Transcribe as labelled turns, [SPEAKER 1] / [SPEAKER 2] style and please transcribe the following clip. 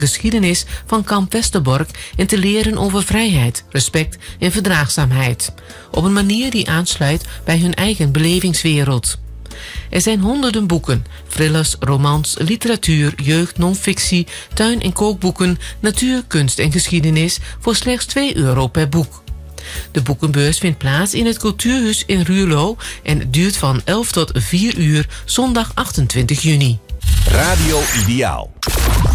[SPEAKER 1] geschiedenis van kamp Westerbork en te leren over vrijheid, respect en verdraagzaamheid. Op een manier die aansluit bij hun eigen belevingswereld. Er zijn honderden boeken, thrillers, romans, literatuur, jeugd, non-fictie, tuin- en kookboeken, natuur, kunst en geschiedenis voor slechts €2 per boek. De boekenbeurs vindt plaats in het Cultuurhuis in Ruurlo en duurt van 11 tot 4 uur zondag 28 juni.
[SPEAKER 2] Radio Ideaal.